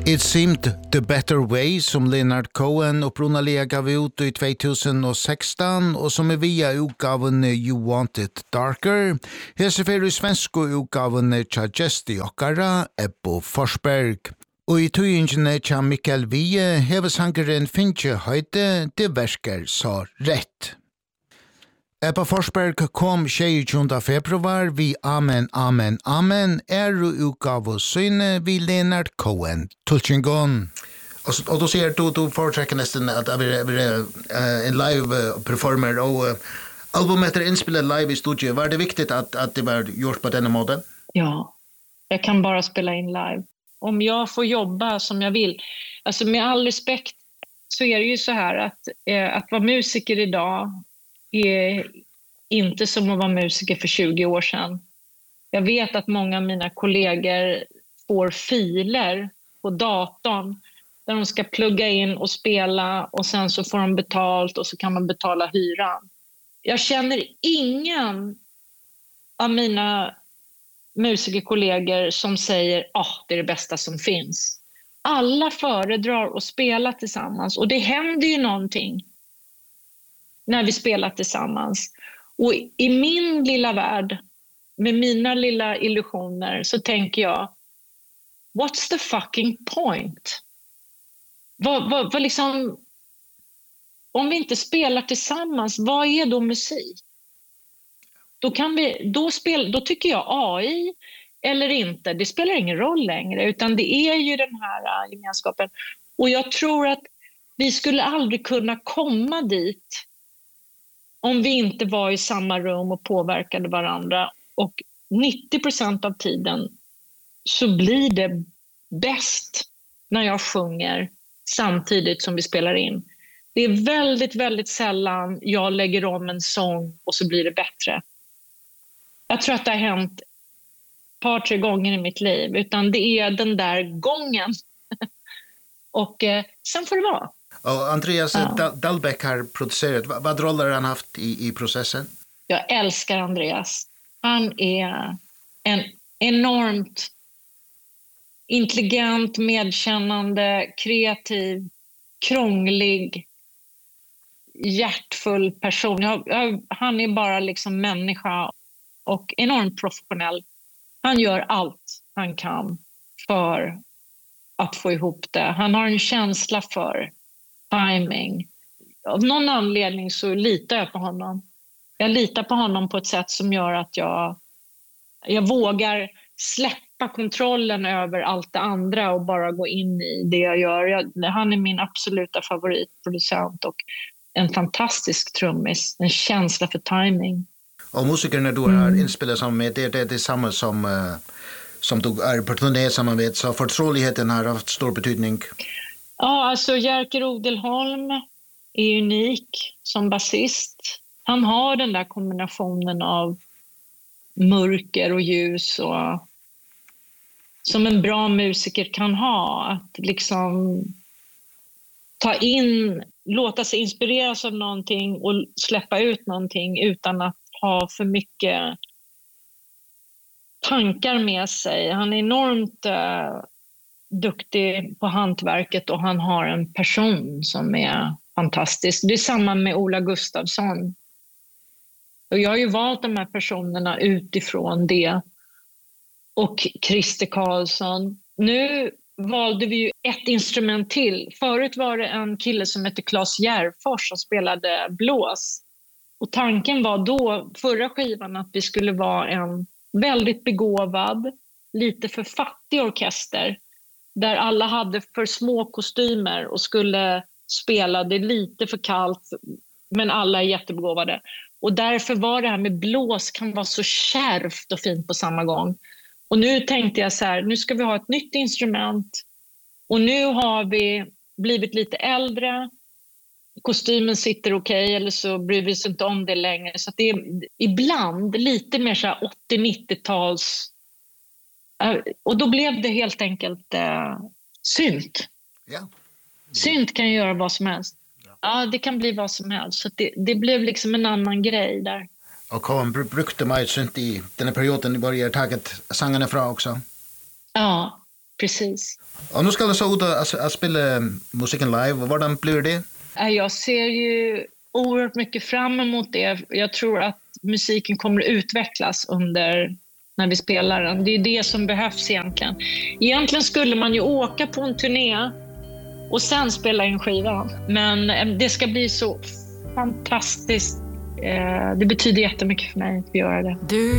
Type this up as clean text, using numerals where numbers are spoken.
It Seemed the Better Way som Leonard Cohen upprunalega gav ut i 2016 och som är via utgaven You Want It Darker. Hessefer i svenska utgaven Chagesti Okkara, Ebbo Forsberg. Og i tøyingene tja Mikael Wiehe hever sangeren Finche høyde det versker så rett. Ebba Forsberg kom 22. februar vi Amen, Amen, Amen utgav og syne vi Leonard Cohen. Tulchingon. Och då ser du foretrekker nästan att en live performer och albumet inspelat live i studio. Var det viktigt att det var gjort på denna måten? Ja, jag kan bara spela in live. Om jag får jobba som jag vill. Alltså med all respekt så är det ju så här att vara musiker idag är inte som att vara musiker för 20 år sedan. Jag vet att många av mina kollegor får filer på datorn där de ska plugga in och spela och sen så får de betalt och så kan man betala hyran. Jag känner ingen av mina musikerkollegor som säger det är det bästa som finns. Alla föredrar att spela tillsammans och det händer ju någonting när vi spelar tillsammans. Och i min lilla värld med mina lilla illusioner så tänker jag, what's the fucking point? Vad liksom, om vi inte spelar tillsammans, vad är då musik? Då tycker jag AI eller inte, det spelar ingen roll längre, utan det är ju den här gemenskapen. Och jag tror att vi skulle aldrig kunna komma dit om vi inte var i samma rum och påverkade varandra. Och 90% av tiden så blir det bäst när jag sjunger samtidigt som vi spelar in. Det är väldigt, väldigt sällan jag lägger om en sång och så blir det bättre. Jag tror att det har hänt ett par, 3 gånger i mitt liv. Utan det är den där gången. Och sen får det vara. Och Andreas Dahlbeck har producerat. Vad roller har han haft i processen? Jag älskar Andreas. Han är en enormt intelligent, medkännande, kreativ, krånglig, hjärtfull person. Han är bara liksom människa och enormt professionell. Han gör allt han kan för att få ihop det. Han har en känsla för timing. Av någon anledning så litar jag på honom. Jag litar på honom på ett sätt som gör att jag vågar släppa kontrollen över allt det andra och bara gå in i det jag gör. Han är min absoluta favoritproducent och en fantastisk trummis. En känsla för timing. Och musikerna du har inspelat som med det är samma som du är på turné samarbete, så förtroligheten har haft stor betydning. Ja, alltså Jerker Odelholm är unik som basist. Han har den där kombinationen av mörker och ljus och som en bra musiker kan ha, att liksom ta in, låta sig inspireras av någonting och släppa ut någonting utan att ha för mycket tankar med sig. Han är enormt duktig på hantverket och han har en person som är fantastisk. Det är samma med Ola Gustafsson. Och jag har ju valt de här personerna utifrån det. Och Christer Karlsson. Nu valde vi ju ett instrument till. Förut var det en kille som hette Claes Järfors som spelade blås. Och tanken var då, förra skivan, att vi skulle vara en väldigt begåvad, lite för fattig orkester. Där alla hade för små kostymer och skulle spela det lite för kallt, men alla är jättebegåvade. Och därför var det här med blås kan vara så kärvt och fint på samma gång. Och nu tänkte jag så här, nu ska vi ha ett nytt instrument. Och nu har vi blivit lite äldre. Kostymen sitter okej, eller så bryr vi oss inte om det längre. Så att det är ibland lite mer så här 80-90-tals. Och då blev det helt enkelt synt. Ja. Synt kan göra vad som helst. Ja, det kan bli vad som helst. Så det blev liksom en annan grej där. Och Cohen brukte mig synt i den här perioden i början taget sångarna från också. Ja, Precis. Och nu ska det så ut att spela musiken live. Hvordan blir det? Jag ser ju oerhört mycket fram emot det. Jag tror att musiken kommer att utvecklas när vi spelar den. Det är det som behövs egentligen. Egentligen skulle man ju åka på en turné och sen spela in skivan. Men det ska bli så fantastiskt. Det betyder jättemycket för mig att göra det.